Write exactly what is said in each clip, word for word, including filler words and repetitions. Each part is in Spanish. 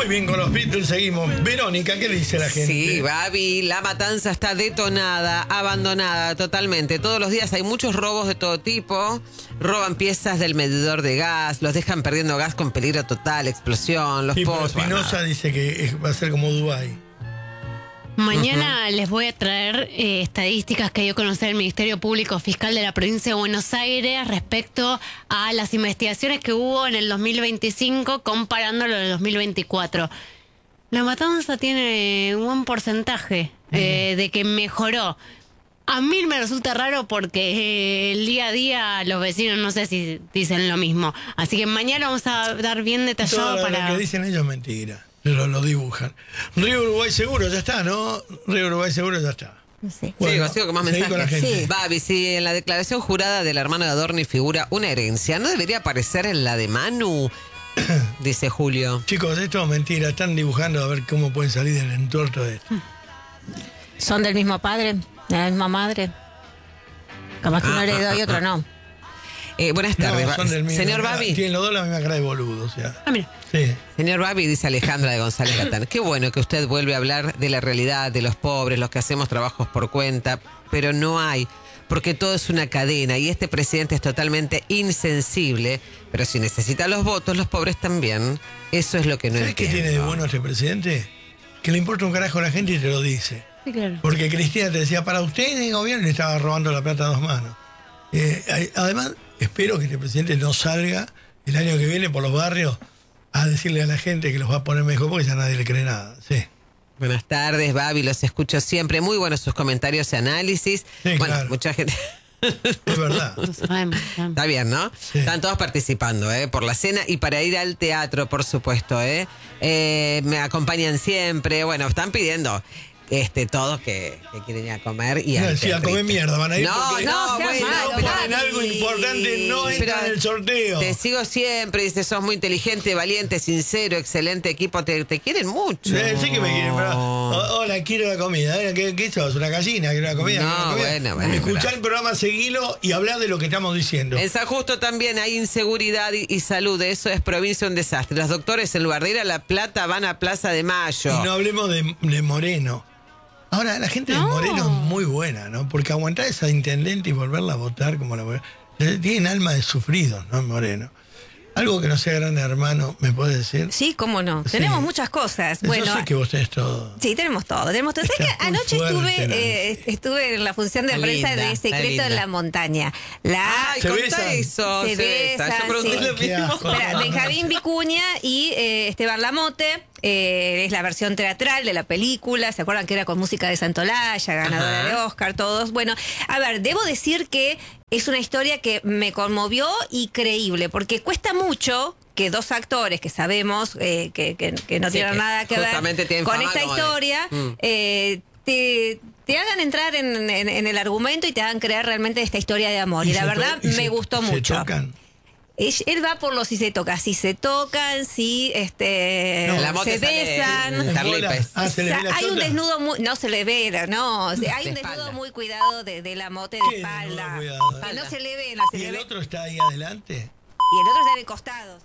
bien, con los Beatles seguimos. Verónica, ¿qué dice la gente? Sí, Babi, la matanza está detonada, abandonada totalmente. Todos los días hay muchos robos de todo tipo. Roban piezas del medidor de gas, los dejan perdiendo gas con peligro total, explosión, los Sí, pero pozos. Espinosa bueno. dice que es- va a ser como Dubái. Mañana uh-huh. les voy a traer eh, estadísticas que dio a conocer el Ministerio Público Fiscal de la Provincia de Buenos Aires respecto a las investigaciones que hubo en el dos mil veinticinco comparándolo con el dos mil veinticuatro. La matanza tiene un buen porcentaje eh, de que mejoró. A mí me resulta raro porque eh, el día a día los vecinos no sé si dicen lo mismo. Así que mañana vamos a dar bien detallado Todo para... lo que dicen ellos es mentira. Lo, lo dibujan. Río Uruguay Seguro, ya está, ¿no? Río Uruguay Seguro, ya está. Sí. Bueno, sí, sigo con más seguí mensajes. con la gente. Sí. Babi, si en la declaración jurada del hermano de Adorni figura una herencia, ¿no debería aparecer en la de Manu? Dice Julio. Chicos, esto es mentira. Están dibujando a ver cómo pueden salir del entuerto de esto. ¿Son del mismo padre? ¿De la misma madre? Capaz que uno heredó y otro no. Eh, buenas tardes, No, son del mismo. señor Babi. Tienen los dos la misma cara de boludo, o sea. Ah, mira. Sí. Señor Babi, dice Alejandra de González Latán, qué bueno que usted vuelve a hablar de la realidad, de los pobres, los que hacemos trabajos por cuenta, pero no hay, porque todo es una cadena y este presidente es totalmente insensible, pero si necesita los votos, los pobres también. Eso es lo que no ¿Sabes qué entiendo. tiene de bueno este presidente? Que le importa un carajo a la gente y te lo dice. Sí, claro. Porque Cristina te decía, para usted en el gobierno le estaba robando la plata a dos manos. Eh, además, espero que este presidente no salga el año que viene por los barrios a decirle a la gente que los va a poner mejor porque ya nadie le cree nada. Sí. Buenas tardes, Babi, los escucho siempre. Muy buenos sus comentarios y análisis. Sí, bueno, claro. mucha gente... Es verdad. No sabemos, sabemos. Está bien, ¿no? Sí. Están todos participando, ¿eh? Por la cena y para ir al teatro, por supuesto, ¿eh? Eh, me acompañan siempre. Bueno, están pidiendo este todos que, que quieren ir a comer y No, al sí, a comer teatrito. mierda van a ir No, porque- no, No, sea bueno, malo, pero Pero en algo importante no Pero entra en el sorteo. te sigo siempre, dice, sos muy inteligente, valiente, sincero, excelente equipo, te, te quieren mucho. Sí, sí que me quieren, pero oh, hola, quiero la comida. ¿Qué, qué sos? ¿Una gallina? ¿Quiero la comida? No, ¿Quiero la comida? bueno, bueno, Escuchar pero- el programa, seguilo y hablar de lo que estamos diciendo. En San Justo también hay inseguridad y, y salud, eso es provincia un desastre. Los doctores en lugar de ir a La Plata van a Plaza de Mayo. Y no hablemos de, de Moreno. Ahora, la gente No. de Moreno es muy buena, ¿no? Porque aguantar a esa intendente y volverla a votar como la... Tienen alma de sufridos, ¿no? Moreno. Algo que no sea Gran Hermano, ¿me puedes decir? Sí, cómo no. Sí. Tenemos muchas cosas. Yo Bueno, sé que vos tenés todo. sí, tenemos todo. Tenemos todo. ¿Sabés Está que muy anoche fuerte, estuve, ¿no? eh, estuve en la función de Está prensa linda, de está Secreto linda. en la Montaña? La Ay, ¿Se contá besan? eso. Se besan, Yo pregunté sí. lo Qué mismo. asco. Espera, Benjamín Vicuña y eh, Esteban Lamote. Eh, es la versión teatral de la película. ¿Se acuerdan que era con música de Santolaya, ganadora Ajá. de Oscar, todos? Bueno, a ver, debo decir que es una historia que me conmovió y creíble, porque cuesta mucho que dos actores que sabemos eh, que, que, que no Sí, tienen que nada que justamente ver tienen con fama esta como de- historia, Mm. eh, te, te hagan entrar en, en- en el argumento y te hagan creer realmente esta historia de amor. Y, la se verdad to- y me se- gustó se mucho. tocan. Él, él va por los si se tocan, si se tocan, si este, No, La mote se sale besan. en Carlitos. Ah, se le ve la Hay un chota. desnudo muy, no se le ve, no, o sea, hay De un espalda. desnudo muy cuidado de, de la mote ¿Qué de espalda. desnudo cuidado? Que no se le ve, no se ¿Y le el ve. otro está ahí adelante? Y el otro está de costados.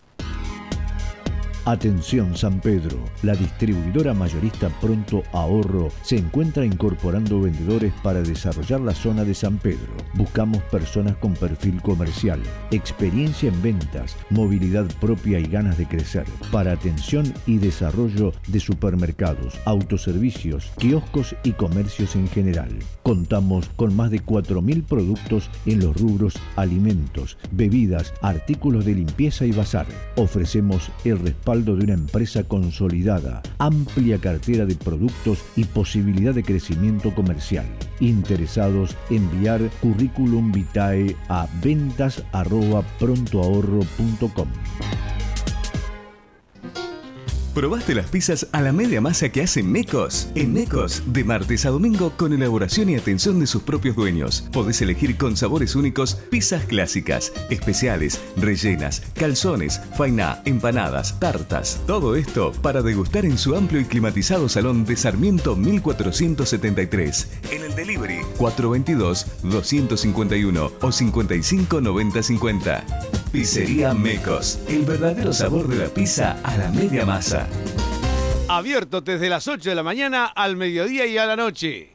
Atención San Pedro, la distribuidora mayorista Pronto Ahorro se encuentra incorporando vendedores para desarrollar la zona de San Pedro. Buscamos personas con perfil comercial, experiencia en ventas, movilidad propia y ganas de crecer, para atención y desarrollo de supermercados, autoservicios, kioscos y comercios en general. Contamos con más de cuatro mil productos en los rubros alimentos, bebidas, artículos de limpieza y bazar. Ofrecemos el respaldo de una empresa consolidada, amplia cartera de productos y posibilidad de crecimiento comercial. Interesados, enviar currículum vitae a ventas arroba prontoahorro punto com. ¿Probaste las pizzas a la media masa que hace Mecos? En Mecos, de martes a domingo, con elaboración y atención de sus propios dueños. Podés elegir con sabores únicos pizzas clásicas, especiales, rellenas, calzones, fainá, empanadas, tartas. Todo esto para degustar en su amplio y climatizado salón de Sarmiento mil cuatrocientos setenta y tres. En el delivery cuatrocientos veintidós, doscientos cincuenta y uno o cincuenta y cinco noventa cincuenta. Pizzería Mecos, el verdadero sabor de la pizza a la media masa. Abierto desde las ocho de la mañana al mediodía y a la noche.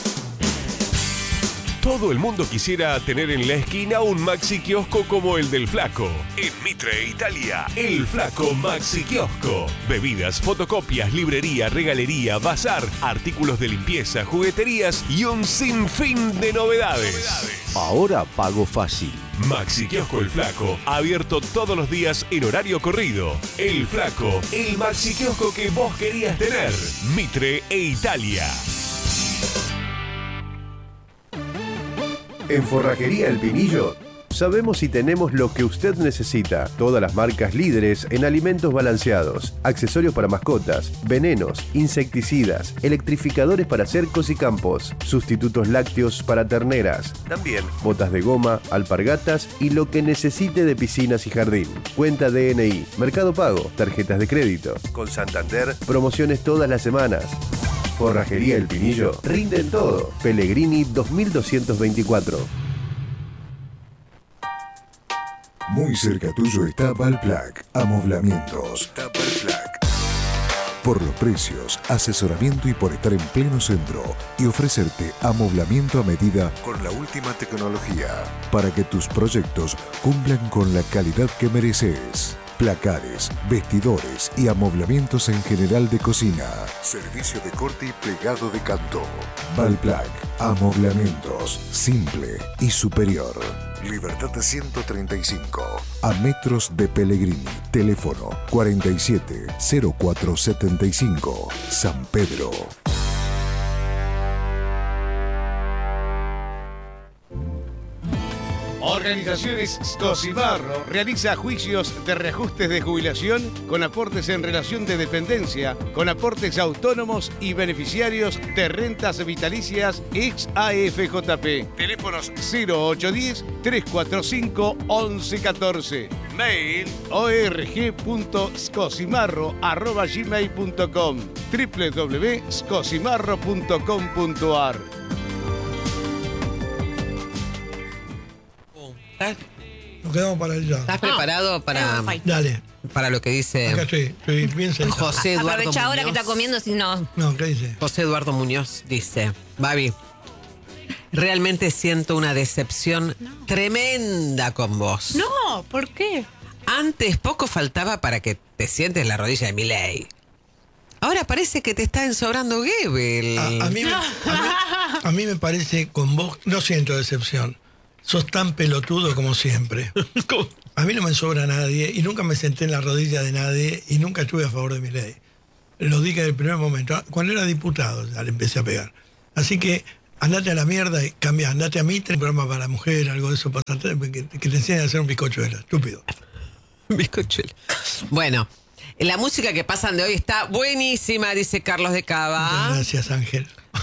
Todo el mundo quisiera tener en la esquina un Maxi Kiosco como el del Flaco. En Mitre, Italia, el Flaco Maxi Kiosco. Bebidas, fotocopias, librería, regalería, bazar, artículos de limpieza, jugueterías y un sinfín de novedades. Ahora pago fácil. Maxi Kiosco El Flaco, abierto todos los días en horario corrido. El Flaco, el Maxi Kiosco que vos querías tener. Mitre e Italia. En Forrajería El Pinillo sabemos y tenemos lo que usted necesita. Todas las marcas líderes en alimentos balanceados, accesorios para mascotas, venenos, insecticidas, electrificadores para cercos y campos, sustitutos lácteos para terneras. También botas de goma, alpargatas y lo que necesite de piscinas y jardín. Cuenta D N I, Mercado Pago, tarjetas de crédito. Con Santander, promociones todas las semanas. Forrajería El Pinillo, rinde en todo. Pellegrini dos mil doscientos veinticuatro. Muy cerca tuyo está Valplac, amoblamientos. Valplac. Por los precios, asesoramiento y por estar en pleno centro y ofrecerte amoblamiento a medida con la última tecnología para que tus proyectos cumplan con la calidad que mereces. Placares, vestidores y amoblamientos en general de cocina. Servicio de corte y plegado de canto. Valplac, amoblamientos, simple y superior. Libertad de ciento treinta y cinco, a metros de Pellegrini. Teléfono cuarenta y siete cero cuatro setenta y cinco, San Pedro. Organizaciones Scosibarro realiza juicios de reajustes de jubilación con aportes en relación de dependencia, con aportes autónomos y beneficiarios de rentas vitalicias ex A F J P. Teléfonos cero ocho uno cero, tres cuatro cinco, once catorce. Mail org punto scosimarro arroba gmail punto com, w w w punto scosimarro punto com punto a r. Nos quedamos para allá. ¿Estás preparado para, Dale. para lo que dice Acá estoy, estoy bien sentado. José Eduardo Aprovecha ahora que Muñoz? está comiendo, si no. No, ¿qué dice? José Eduardo Muñoz dice: Babi, realmente siento una decepción tremenda con vos. No, ¿por qué? Antes poco faltaba para que te sientes la rodilla de Milei. Ahora parece que te está ensobrando Goebbels. A, a mí me, a, mí, a mí me parece con vos, no siento decepción. Sos tan pelotudo como siempre. A mí no me sobra nadie y nunca me senté en la rodilla de nadie y nunca estuve a favor de mi ley. Lo dije en el primer momento. Cuando era diputado ya le empecé a pegar. Así que andate a la mierda y cambia, andate a Mitre, un programa para la mujer, algo de eso, para, que, que te enseñen a hacer un bizcochuelo. Estúpido. Bizcochuelo. Bueno, la música que pasan de hoy está buenísima, dice Carlos de Cava. Muchas gracias, Ángel.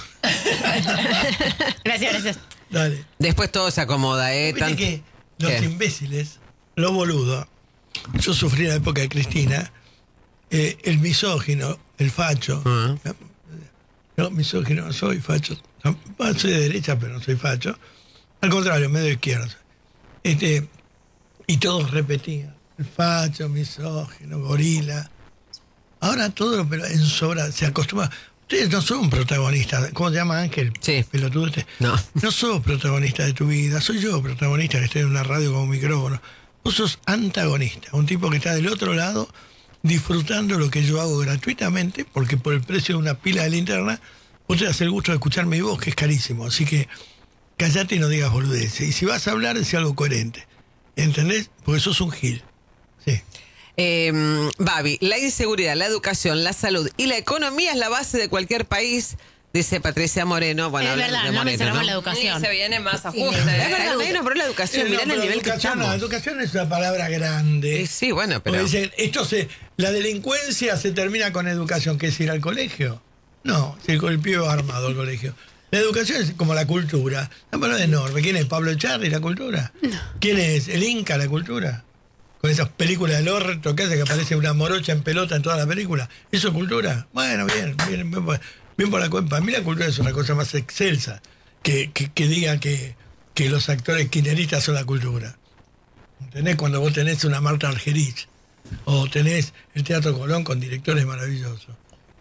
Gracias, gracias. Dale. Después todo se acomoda, ¿eh? Viste Tan- que los ¿Qué? imbéciles, los boludos, yo sufrí en la época de Cristina, eh, el misógino, el facho. Ah. No, misógino, no soy facho. No, soy de derecha, pero no soy facho. Al contrario, medio izquierdo. Este, y todos repetían, el facho, misógino, gorila. Ahora todo lo pero en sobra, se acostumbra. Ustedes no son protagonistas. ¿Cómo se llama, Ángel? Sí. Pelotudo este. No. No sos protagonista de tu vida. Soy yo protagonista que estoy en una radio con un micrófono. Vos sos antagonista. Un tipo que está del otro lado disfrutando lo que yo hago gratuitamente, porque por el precio de una pila de linterna, vos te das el gusto de escuchar mi voz, que es carísimo. Así que callate y no digas boludeces. Y si vas a hablar, decí algo coherente. ¿Entendés? Porque sos un gil. Sí. Eh, Babi, la inseguridad, la educación, la salud y la economía es la base de cualquier país, dice Patricia Moreno. Bueno, Es habla verdad, de no Moreno, mencionamos ¿no? la educación. Se viene más Sí, ajuste. Es de verdad, salud. nadie nombró la educación, Eh, mirá no, el pero nivel que educación, no, estamos. educación es una palabra grande. Eh, sí, bueno, Porque pero... dicen, esto se, la delincuencia se termina con educación, que es ir al colegio. No, si el, el pibe va armado al colegio. La educación es como la cultura. La palabra es enorme. ¿Quién es Pablo Echarri, la cultura? No. ¿Quién es el Inca, la cultura? Con esas películas del orto que hace que aparece una morocha en pelota en toda la película. ¿Eso es cultura? Bueno, bien, bien, bien, por- bien por la cuenta. Para mí la cultura es una cosa más excelsa que, que, que diga que, que los actores kirchneristas son la cultura. ¿Entendés? Cuando vos tenés una Marta Argerich o tenés el Teatro Colón con directores maravillosos.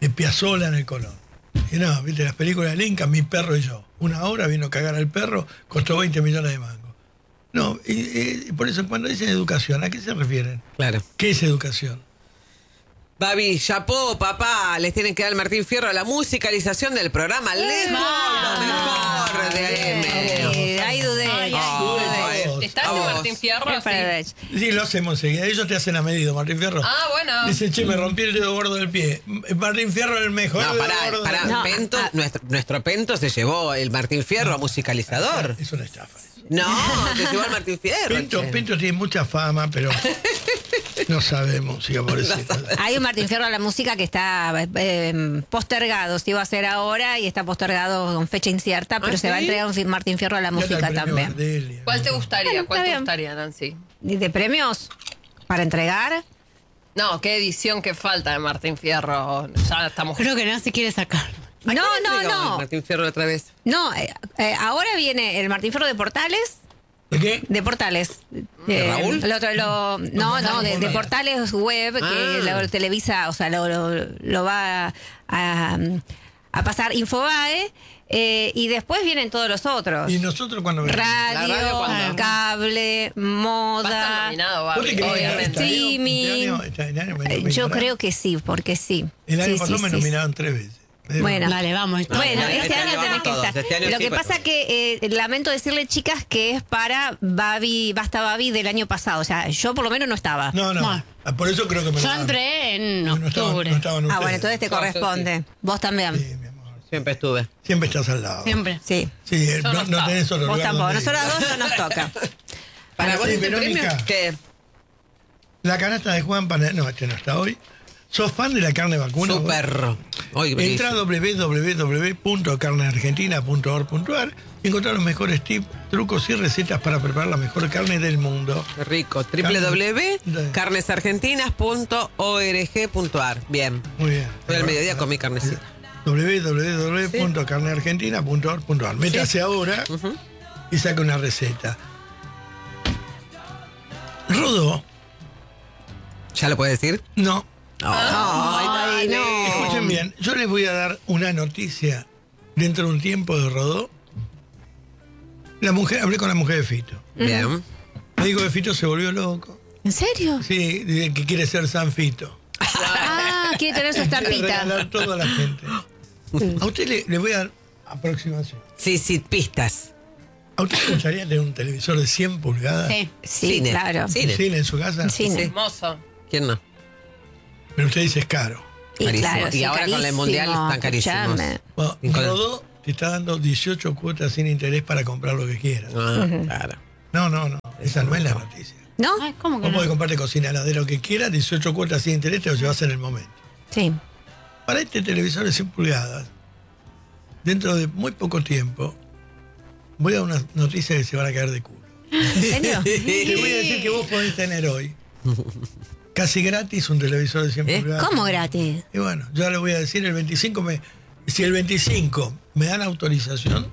de Piazzolla en el Colón. Y no, viste, las películas de Lincoln, Mi perro y yo. Una hora vino a cagar al perro, costó veinte millones de mangos. No, y, y por eso cuando dicen educación, ¿a qué se refieren? Claro. ¿Qué es educación? Babi, chapó, papá, les tienen que dar el Martín Fierro a la musicalización del programa. Lejos, lo mejor de A M. Eh, Ahí dudé. Ay, ahí ay, dudé. ¿Estás A en vos. Martín Fierro? Es para Sí. ver. Sí, lo hacemos enseguida. Ellos te hacen a medida, Martín Fierro. Ah, bueno. Dice, che, me rompí el dedo gordo del pie. Martín Fierro el mejor No, dedo pará, gordo pará. del- No, Pento, ah. nuestro, nuestro Pento se llevó el Martín Fierro a musicalizador. Es una estafa. eso. No, se llevó al Martín Fierro. Pinto, che. Pinto tiene mucha fama, pero no sabemos si pobrecito. Hay un Martín Fierro a la música que está eh, postergado, se iba a hacer ahora y está postergado con fecha incierta, pero ¿Ah, se va a sí? entregar un fi- Martín Fierro a la música también. ¿Cuál te gustaría? Bueno, ¿Cuál está te bien. gustaría, Nancy? ¿Y de premios para entregar? No, qué edición que falta de Martín Fierro. Ya estamos. Creo que Nancy quiere sacar. ¿A No, quién no, entregó el no. Martín Fierro otra vez. No, eh, eh, ahora viene el Martín Fierro de Portales. ¿De qué? De Portales. ¿De Eh, Raúl? el otro, lo- no, no, de, de Portales Web, Ah. que lo televisa, o sea, lo, lo, lo va a, a pasar Infobae. Eh, y después vienen todos los otros. ¿Y nosotros cuando venimos? Radio, ¿La radio cuándo? cable, Va a estar moda. nominado, ¿Vos te Barbie, crees que obviamente. este año- Streaming. este año- este año me Eh, Yo nominarán? creo que sí, porque sí. El año Sí, pasado sí, me sí. nominaron tres veces. Me dieron- Bueno. Dale, vamos. No, Bueno, este este año año tenés vamos que todos, estar. este año Lo sí, que pues pasa todos. que eh, lamento decirle, chicas, que es para Babi, Basta Babi del año pasado. O sea, yo por lo menos no estaba. No, no. Bueno. Ah, Por eso creo que me Yo lo dan. entré en No, no estaban- octubre. no estaban Ah, ustedes. bueno, entonces te No, yo corresponde. Vos también. Sí, mi amor. Siempre estuve. Siempre estás al lado. Siempre. Sí. Sí, eh, Yo no, no no tenés otro Vos lugar tampoco. donde ir. Nosotros dos no nos toca. Para Ah, vos sí, este Verónica. premio, ¿qué? La canasta de Juan Pana... No, este no está hoy. ¿Sos fan de la carne vacuna? vos? Super. Hoy Entra a doble u doble u doble u punto carne argentina punto org punto a r y encontrar los mejores tips, trucos y recetas para preparar la mejor carne del mundo. Qué rico. doble u doble u doble u punto Dale. carnes argentinas punto org punto a r. Bien. Muy bien. Hoy al mediodía comí carnecita. doble u doble u doble u punto carne argentina punto org punto a r. Métase ahora y saca una receta. Rodó. ¿Ya lo puedes decir? No. Ay, no. Escuchen bien, yo les voy a dar una noticia dentro de un tiempo de Rodó. La mujer, hablé con la mujer de Fito. Bien. Me dijo que Fito se volvió loco. ¿En serio? Sí, dice que quiere ser San Fito. Ah, quiere tener su Quiere estampita. regalar todo a la gente. A usted le, le voy a dar aproximación. Sí, sí, pistas. ¿A usted le gustaría tener un televisor de cien pulgadas? Sí. Sí, Cine. claro. Cine. ¿Un cine en su casa? Cine. Hermoso. ¿Quién no? Pero usted dice es caro. Y Carísimo. claro, Y sí, ahora con el carísimo, Mundial están carísimos. escuchame. Bueno, Y con- Rodó te está dando dieciocho cuotas sin interés para comprar lo que quieras. Ah, claro. No, no, no. Esa no es la noticia. ¿No? Ay, ¿cómo que Vos no? podés comprarte cocina de lo que quieras, dieciocho cuotas sin interés, te lo llevas en el momento. Sí. Para este televisor de cien pulgadas, dentro de muy poco tiempo, voy a dar unas noticias que se van a caer de culo. ¿En serio? Te voy a decir que vos podés tener hoy casi gratis un televisor de cien ¿Eh? pulgadas. ¿Cómo gratis? Y bueno, yo le voy a decir el veinticinco, me, si el veinticinco me dan autorización,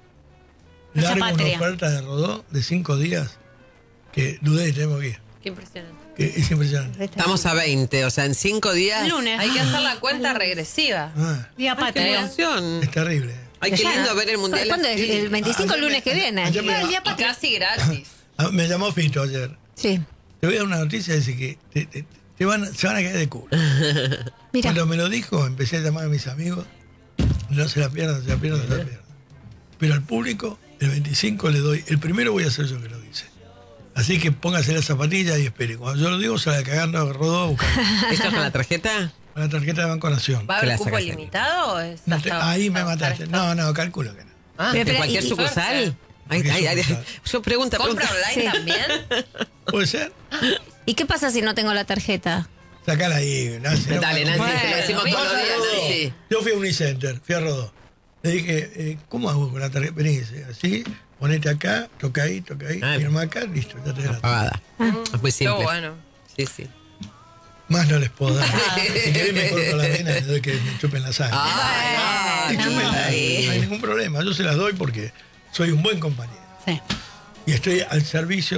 Mucha largo una patria. oferta de Rodó de cinco días que dudé y tenemos que ir. Qué impresionante. Que es impresionante. Estamos a veinte, o sea, en cinco días. Lunes. Hay que hacer la cuenta regresiva. Ah, Día Ay, qué patria. emoción. es terrible. Ay, qué Ya. lindo ver el Mundial. ¿Cuándo es? El veinticinco, Ah, el lunes que viene. ayer me- El día Y patria. casi gratis. Ah, me llamó Fito ayer. Sí. Te voy a dar una noticia, dice que te, te- te van, se van a caer de culo. Mira. Cuando me lo dijo, empecé a llamar a mis amigos. No se la pierdan, no se la pierdan, no se la pierdan. Pero al público, el veinticinco le doy. El primero voy a ser yo que lo dice. Así que póngase la zapatilla y espere. Cuando yo lo digo, se la cagando Rodó a buscar. ¿Esto es con la tarjeta? Con la tarjeta de Banco Nación. ¿Va a Que la haber cupo sacas ahí. limitado o es No te- hasta- ahí me hasta mataste. esta? No, no, calculo que no. Ah, Pero, ¿En pero, cualquier y- sucursal? Ay, Cualquier ay, ay, sucursal. yo pregunta, ¿Compra pregunta. online Sí. también? ¿Puede ser? ¿Y qué pasa si no tengo la tarjeta? Sacala ahí, Nancy. no Dale, me- Nancy, te lo decimos Bueno, todos los días, bueno. Nancy. Yo fui a Unicenter, fui a Rodó. Le dije, eh, ¿cómo hago con la tarjeta? Vení, dice, así, ponete acá, toca ahí, toca ahí, Ah, firma acá, listo, ya te la Pagada. Es muy Qué simple. bueno. Sí, sí. Más no les puedo dar. Si querés me corto la vena, les doy que me chupen la sangre. Ay, Y chúpenla, no hay ningún problema, yo se las doy porque soy un buen compañero. Sí. Y estoy al servicio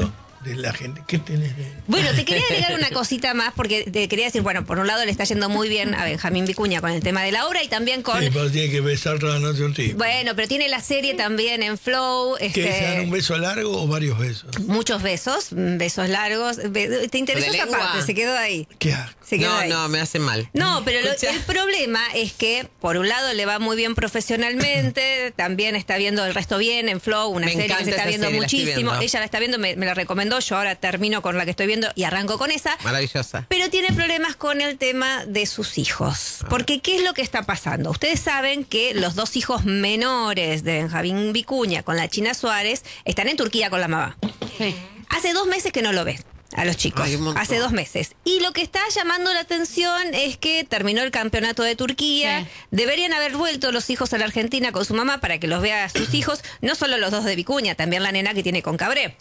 de la gente. ¿Qué tenés de...? Bueno, te quería agregar una cosita más, porque te quería decir, bueno, por un lado le está yendo muy bien a Benjamín Vicuña con el tema de la obra y también con... Sí, pero tiene que besar toda la noche un tipo. Bueno, pero tiene la serie también en Flow. ¿Qué, Este, se dan un beso largo o varios besos? muchos besos, besos largos. Be- ¿Te interesó ¿De esa lengua? parte? Se quedó ahí. ¿Qué asco? Se quedó No, ahí. no, me hace mal. No, pero lo- Escucha. el problema es que, por un lado, le va muy bien profesionalmente, también está viendo el resto bien en Flow, una Me serie que encanta se está esa viendo serie, la estoy muchísimo. viendo. Ella la está viendo, me, me la recomendó, yo ahora termino con la que estoy viendo y arranco con esa. Maravillosa. Pero tiene problemas con el tema de sus hijos. Porque, ¿qué es lo que está pasando? Ustedes saben que los dos hijos menores de Benjamín Vicuña con la China Suárez están en Turquía con la mamá. Sí. Hace dos meses que no lo ves a los chicos. Ay, un montón. Hace dos meses. Y lo que está llamando la atención es que terminó el campeonato de Turquía. Sí. Deberían haber vuelto los hijos a la Argentina con su mamá para que los vea a sus hijos. No solo los dos de Vicuña, también la nena que tiene con Cabré.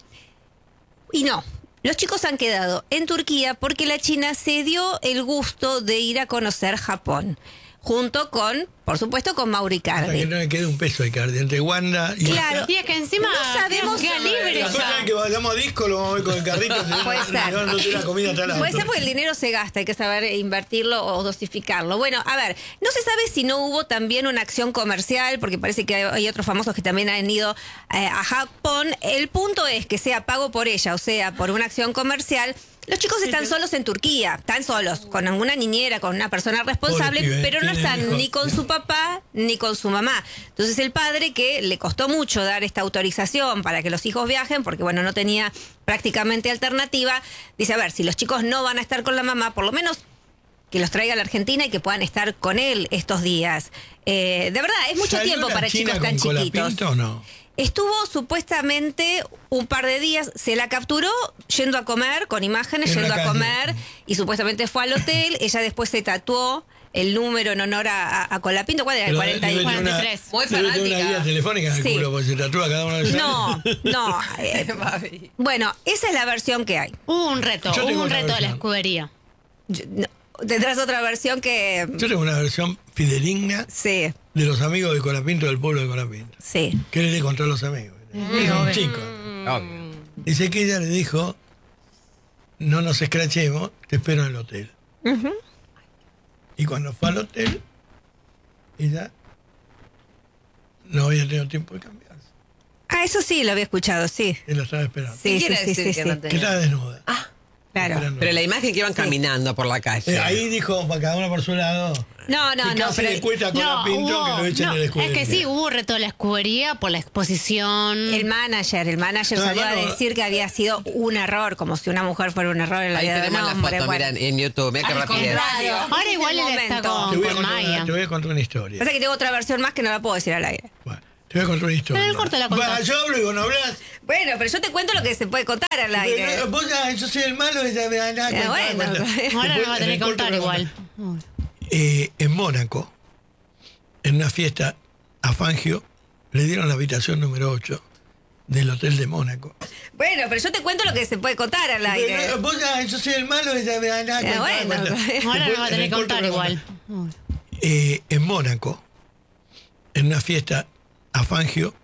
Y no. Los chicos han quedado en Turquía porque la China se dio el gusto de ir a conocer Japón. Junto con, por supuesto, con Mauro Hasta que Icardi. no me quede un peso de Icardi entre Wanda y... Claro. Y es que encima No sabemos- queda libre La cosa es ya. que vayamos a disco, lo vamos a ver con el carrito. Puede ser. No, no tiene la comida hasta la Puede ser porque el dinero se gasta, hay que saber invertirlo o dosificarlo. Bueno, a ver, no se sabe si no hubo también una acción comercial, porque parece que hay, hay otros famosos que también han ido eh, a Japón. El punto es que sea pago por ella, o sea, por una acción comercial. Los chicos están solos en Turquía, están solos, con alguna niñera, con una persona responsable, Pobre pibe, pero no tiene están hijos. ni con su papá ni con su mamá. Entonces el padre, que le costó mucho dar esta autorización para que los hijos viajen, porque bueno, no tenía prácticamente alternativa, dice, a ver, si los chicos no van a estar con la mamá, por lo menos que los traiga a la Argentina y que puedan estar con él estos días. Eh, de verdad, es mucho ¿Salió tiempo la para China chicos tan con chiquitos. Colapinto o no? Estuvo supuestamente un par de días, se la capturó yendo a comer, con imágenes, En yendo la a calle. comer, y supuestamente fue al hotel. Ella después se tatuó el número en honor a, a, a Colapinto. ¿Cuál era? El Pero cuarenta y debe uno. tener una- cuarenta y tres. Muy debe tener una fanática. guía telefónica en el Sí. culo, porque se tatúa cada uno de los No, no. eh, Babi. bueno, esa es la versión que hay. Hubo un reto, Yo hubo tengo un otra reto de la versión. escudería. Yo- no, tendrás otra versión que... Yo tengo una versión fidedigna Sí, de los amigos de Colapinto, del pueblo de Colapinto. sí. ¿Qué le contó a los amigos? Es un chico. Dice que ella le dijo, no nos escrachemos, te espero en el hotel. Y cuando fue al hotel, ella no había tenido tiempo de cambiarse. Ah, eso sí, lo había escuchado, sí. Él lo estaba esperando. Sí, ¿Qué sí, quiere sí, decir sí, que sí. no Que tenía? estaba desnuda. Claro. Esperando. Pero la imagen que iban caminando por la calle. Eh, ahí dijo, para cada uno por su lado. No, no, que no, casi pero le cuesta con No, la pinto hubo- que lo echen no, de la es escudería. que sí, hubo reto de la escudería por la exposición. el manager, el manager No, salió a hermano, decir que había sido un error, como si una mujer fuera un error en la Ahí vida de un tenemos la hombre. foto, bueno. miran, en YouTube. Mira qué Al rapidez. contrario. Ahora Es igual el él está momento. con, Te voy, a con contar una, Maya. te voy a contar una historia. Pasa que tengo otra versión más que no la puedo decir al aire. Bueno, te voy a contar una historia. Pero en el corto la contás. Bueno, yo hablo y vos no hablas. Bueno, pero yo te cuento lo que se puede contar al aire. Pero, vos ya, yo soy el malo y ya me da nada. Eh, bueno. Ahora lo va a tener que contar igual. Eh, en Mónaco, en una fiesta a Fangio, le dieron la habitación número ocho del Hotel de Mónaco. Bueno, pero yo te cuento lo que se puede contar al aire. Pero, vos ya, yo soy el malo y ya me da nada. Eh, bueno. Ahora lo va a tener que contar igual. Eh, en Mónaco, en una fiesta a Fangio,